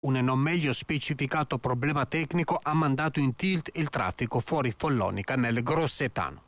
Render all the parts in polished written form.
un non meglio specificato problema tecnico ha mandato in tilt il traffico fuori Follonica nel Grossetano.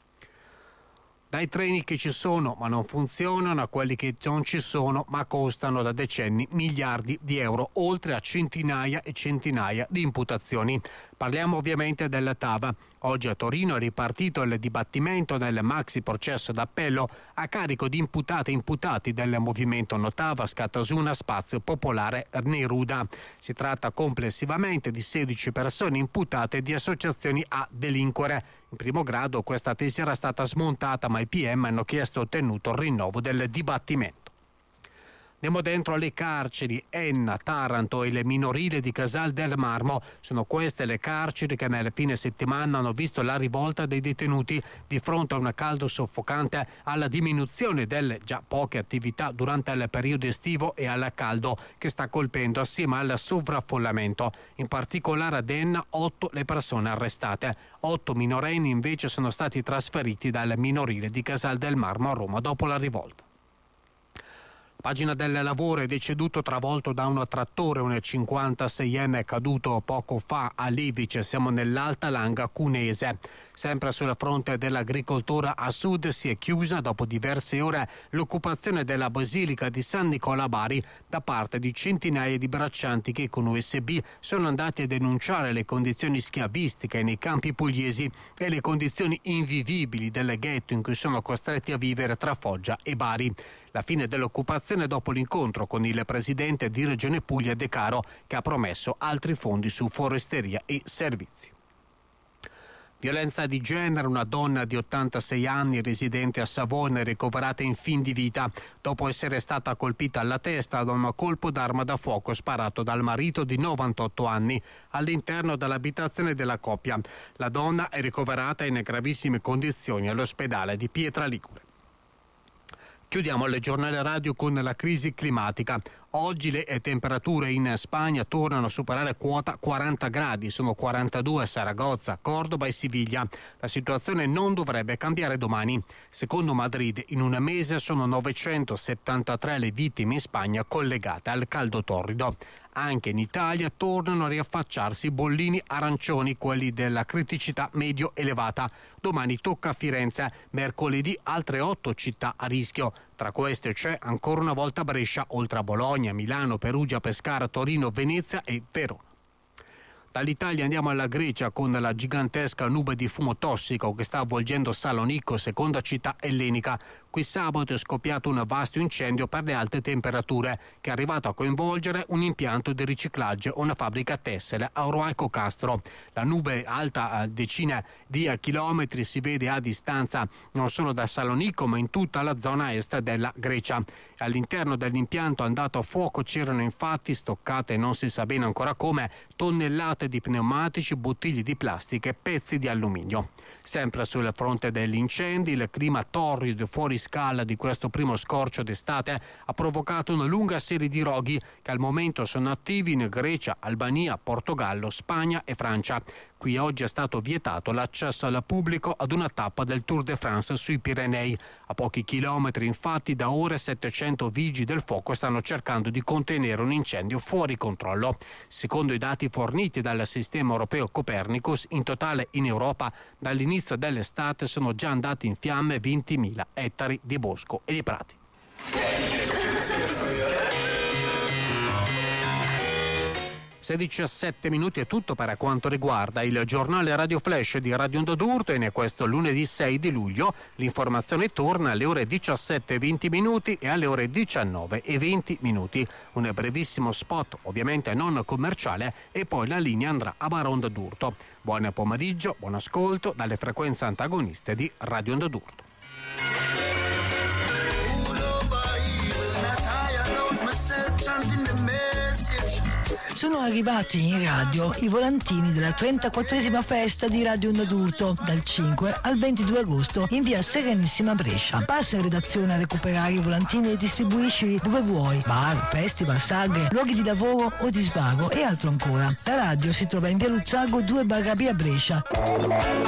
Dai treni che ci sono ma non funzionano a quelli che non ci sono ma costano da decenni miliardi di euro, oltre a centinaia e centinaia di imputazioni. Parliamo ovviamente della TAV. Oggi a Torino è ripartito il dibattimento nel maxi processo d'appello a carico di imputate e imputati del movimento Notava Scatasuna Spazio Popolare Neruda. Si tratta complessivamente di 16 persone imputate di associazioni a delinquere. In primo grado questa tesi era stata smontata, ma i PM hanno chiesto e ottenuto il rinnovo del dibattimento. Andiamo dentro alle carceri. Enna, Taranto e le minorile di Casal del Marmo. Sono queste le carceri che nel fine settimana hanno visto la rivolta dei detenuti di fronte a un caldo soffocante, alla diminuzione delle già poche attività durante il periodo estivo e al caldo che sta colpendo assieme al sovraffollamento. In particolare ad Enna 8 le persone arrestate. 8 minorenni invece sono stati trasferiti dal minorile di Casal del Marmo a Roma dopo la rivolta. Pagina del lavoro: è deceduto travolto da un trattore un 56enne caduto poco fa a Livice, siamo nell'Alta Langa Cunese. Sempre sul fronte dell'agricoltura a sud si è chiusa dopo diverse ore l'occupazione della Basilica di San Nicola Bari da parte di centinaia di braccianti che con USB sono andati a denunciare le condizioni schiavistiche nei campi pugliesi e le condizioni invivibili del ghetto in cui sono costretti a vivere tra Foggia e Bari. La fine dell'occupazione dopo l'incontro con il presidente di Regione Puglia De Caro, che ha promesso altri fondi su foresteria e servizi. Violenza di genere: una donna di 86 anni residente a Savona è ricoverata in fin di vita dopo essere stata colpita alla testa da un colpo d'arma da fuoco sparato dal marito di 98 anni all'interno dell'abitazione della coppia. La donna è ricoverata in gravissime condizioni all'ospedale di Pietraligure. Chiudiamo il giornale radio con la crisi climatica. Oggi le temperature in Spagna tornano a superare quota 40 gradi, sono 42 a Saragozza, Cordoba e Siviglia. La situazione non dovrebbe cambiare domani. Secondo Madrid, in un mese sono 973 le vittime in Spagna collegate al caldo torrido. Anche in Italia tornano a riaffacciarsi i bollini arancioni, quelli della criticità medio-elevata. Domani tocca a Firenze, mercoledì altre 8 città a rischio. Tra queste c'è ancora una volta Brescia, oltre a Bologna, Milano, Perugia, Pescara, Torino, Venezia e Verona. Dall'Italia andiamo alla Grecia con la gigantesca nube di fumo tossico che sta avvolgendo Salonicco, seconda città ellenica. Qui sabato è scoppiato un vasto incendio per le alte temperature che è arrivato a coinvolgere un impianto di riciclaggio e una fabbrica tessile a Roaico Castro. La nube, alta a decine di chilometri, si vede a distanza non solo da Salonicco ma in tutta la zona est della Grecia. All'interno dell'impianto andato a fuoco c'erano infatti stoccate, non si sa bene ancora come, tonnellate di pneumatici, bottiglie di plastica e pezzi di alluminio. Sempre sul fronte degli incendi, il clima torrido e fuori scala di questo primo scorcio d'estate ha provocato una lunga serie di roghi che al momento sono attivi in Grecia, Albania, Portogallo, Spagna e Francia. Qui oggi è stato vietato l'accesso al pubblico ad una tappa del Tour de France sui Pirenei. A pochi chilometri, infatti, da ore 700 vigili del fuoco stanno cercando di contenere un incendio fuori controllo. Secondo i dati forniti dal sistema europeo Copernicus, in totale in Europa dall'inizio dell'estate sono già andati in fiamme 20.000 ettari di bosco e di prati. 16:07 è tutto per quanto riguarda il giornale Radio Flash di Radio Onda d'Urto e questo lunedì 6 di luglio. L'informazione torna alle ore 17:20 e alle ore 19:20. Un brevissimo spot, ovviamente non commerciale, e poi la linea andrà a Bar Onda d'Urto. Buon pomeriggio, buon ascolto dalle frequenze antagoniste di Radio Onda d'Urto. Sono arrivati in radio i volantini della 34esima festa di Radio Onda d'Urto dal 5 al 22 agosto in via Serenissima Brescia. Passa in redazione a recuperare i volantini e distribuisci dove vuoi: bar, festival, sagre, luoghi di lavoro o di svago e altro ancora. La radio si trova in via Luzzago 2/B a Brescia.